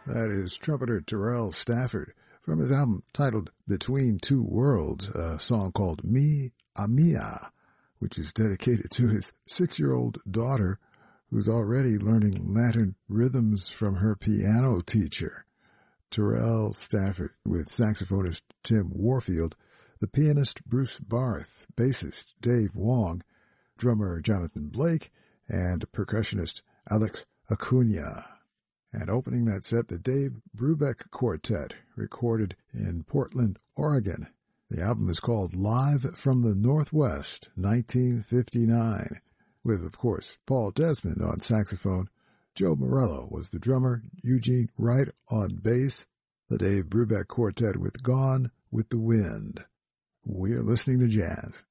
That is trumpeter Terrell Stafford from his album titled Between Two Worlds, a song called Mi Amia, which is dedicated to his 6-year-old daughter who's already learning Latin rhythms from her piano teacher. Terrell Stafford with saxophonist Tim Warfield, the pianist Bruce Barth, bassist Dave Wong, drummer Jonathan Blake, and percussionist Alex Acuna. And opening that set, the Dave Brubeck Quartet, recorded in Portland, Oregon. The album is called Live from the Northwest, 1959, with, of course, Paul Desmond on saxophone. Joe Morello was the drummer, Eugene Wright on bass, the Dave Brubeck Quartet with Gone with the Wind. We're listening to jazz.